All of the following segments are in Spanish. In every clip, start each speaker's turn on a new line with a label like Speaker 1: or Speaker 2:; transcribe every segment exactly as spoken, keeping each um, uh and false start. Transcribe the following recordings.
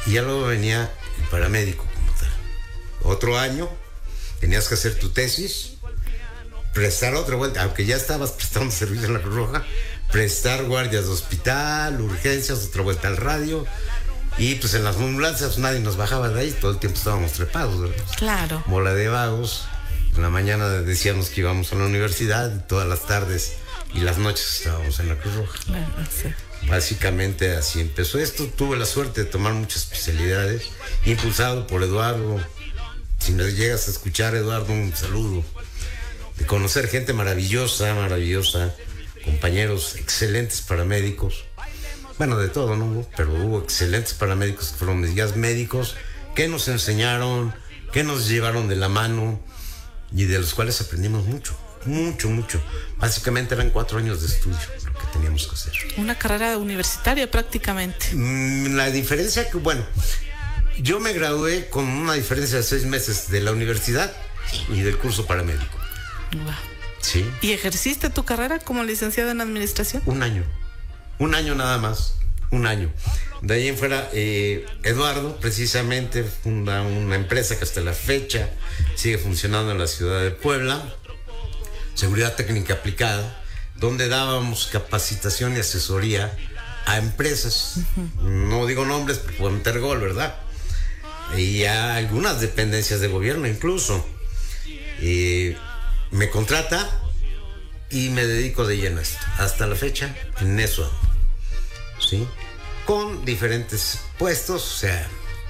Speaker 1: Y ya luego venía el paramédico como tal. Otro año, tenías que hacer tu tesis, prestar otra vuelta, aunque ya estabas prestando servicio en la Cruz Roja, prestar guardias de hospital, urgencias, otra vuelta al radio. Y pues en las ambulancias nadie nos bajaba de ahí, todo el tiempo estábamos trepados, ¿verdad?
Speaker 2: Claro.
Speaker 1: Bola de vagos. En la mañana decíamos que íbamos a la universidad, y todas las tardes y las noches estábamos en la Cruz Roja.
Speaker 2: Claro, sí.
Speaker 1: Básicamente así empezó esto. Tuve la suerte de tomar muchas especialidades, impulsado por Eduardo. Si me llegas a escuchar, Eduardo, un saludo. De conocer gente maravillosa, maravillosa, compañeros excelentes paramédicos. Bueno, de todo, ¿no? Pero hubo excelentes paramédicos que fueron mis guías médicos, que nos enseñaron, que nos llevaron de la mano y de los cuales aprendimos mucho, mucho, mucho. Básicamente eran cuatro años de estudio lo que teníamos que hacer.
Speaker 2: Una carrera universitaria prácticamente.
Speaker 1: Mm, la diferencia que, bueno, yo me gradué con una diferencia de seis meses de la universidad y del curso paramédico.
Speaker 2: Wow.
Speaker 1: Sí.
Speaker 2: ¿Y ejerciste tu carrera como licenciado en administración?
Speaker 1: Un año. Un año nada más. Un año. De ahí en fuera, eh, Eduardo precisamente funda una empresa que hasta la fecha sigue funcionando en la ciudad de Puebla, Seguridad Técnica Aplicada, donde dábamos capacitación y asesoría a empresas. Uh-huh. No digo nombres porque puedo meter gol, ¿verdad? Y a algunas dependencias de gobierno incluso. Eh, me contrata y me dedico de lleno a esto. Hasta la fecha, en eso ando. ¿Sí? Con diferentes puestos, o sea,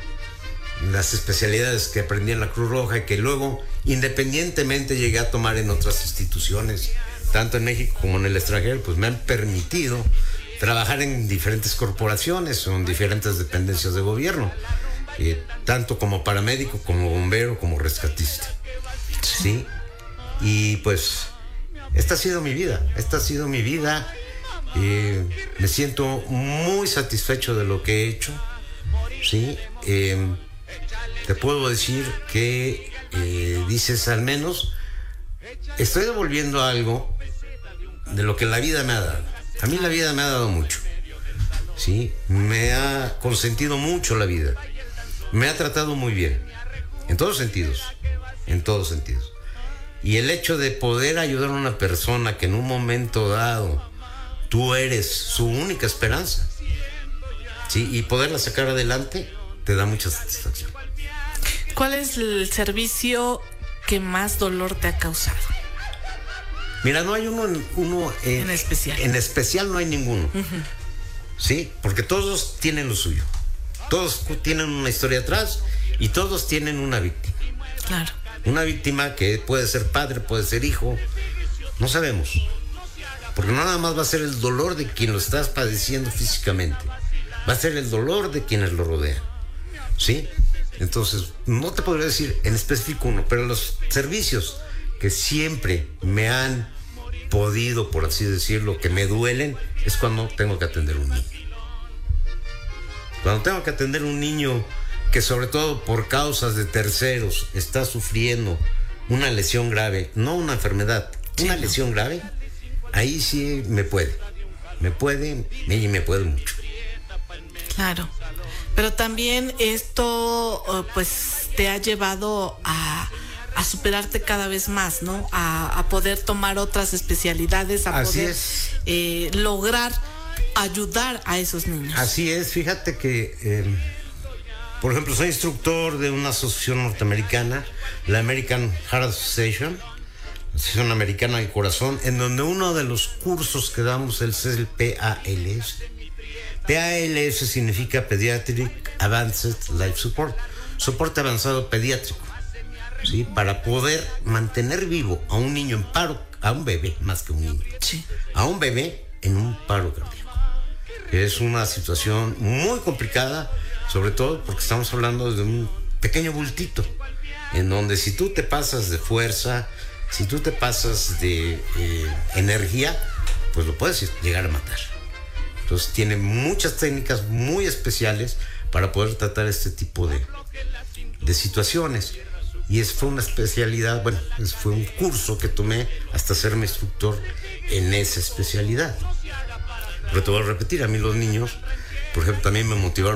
Speaker 1: las especialidades que aprendí en la Cruz Roja y que luego independientemente llegué a tomar en otras instituciones, tanto en México como en el extranjero, pues me han permitido trabajar en diferentes corporaciones o en diferentes dependencias de gobierno, eh, tanto como paramédico, como bombero, como rescatista. ¿Sí? Y pues esta ha sido mi vida, esta ha sido mi vida. Eh, me siento muy satisfecho de lo que he hecho. ¿Sí? Eh, te puedo decir que eh, dices al menos estoy devolviendo algo de lo que la vida me ha dado. A mí la vida me ha dado mucho. ¿Sí? Me ha consentido mucho la vida. Me ha tratado muy bien. En todos sentidos. En todos sentidos. Y el hecho de poder ayudar a una persona que en un momento dado tú eres su única esperanza, ¿sí? Y poderla sacar adelante te da mucha satisfacción.
Speaker 2: ¿Cuál es el servicio que más dolor te ha causado?
Speaker 1: Mira, no hay uno, uno en,
Speaker 2: en especial.
Speaker 1: En especial no hay ninguno. Uh-huh. Sí, porque todos tienen lo suyo. Todos tienen una historia atrás y todos tienen una víctima.
Speaker 2: Claro.
Speaker 1: Una víctima que puede ser padre, puede ser hijo, no sabemos. Porque no nada más va a ser el dolor de quien lo estás padeciendo físicamente, va a ser el dolor de quienes lo rodean. ¿Sí? Entonces, no te podría decir en específico uno, pero los servicios que siempre me han podido, por así decirlo, que me duelen, es cuando tengo que atender a un niño. Cuando tengo que atender a un niño que sobre todo por causas de terceros está sufriendo una lesión grave, no una enfermedad, una sí, lesión grave, ahí sí me puede, me puede y me puede mucho.
Speaker 2: Claro, pero también esto pues te ha llevado a, a superarte cada vez más, ¿no? A, a poder tomar otras especialidades, a
Speaker 1: Así
Speaker 2: poder
Speaker 1: es.
Speaker 2: Eh, lograr ayudar a esos niños.
Speaker 1: Así es, fíjate que... Eh, Por ejemplo, soy instructor de una asociación norteamericana, la American Heart Association, Asociación Americana del Corazón, en donde uno de los cursos que damos es el P A L S. P A L S significa Pediatric Advanced Life Support, soporte avanzado pediátrico, ¿sí? Para poder mantener vivo a un niño en paro, a un bebé más que un niño,
Speaker 2: sí.
Speaker 1: a un bebé en un paro cardíaco. Es una situación muy complicada, sobre todo porque estamos hablando de un pequeño bultito, en donde si tú te pasas de fuerza, si tú te pasas de eh, energía, pues lo puedes llegar a matar. Entonces tiene muchas técnicas muy especiales para poder tratar este tipo de, de situaciones. Y es, fue una especialidad, bueno, es, fue un curso que tomé hasta serme instructor en esa especialidad. Pero te voy a repetir, a mí los niños, por ejemplo, también me motivaron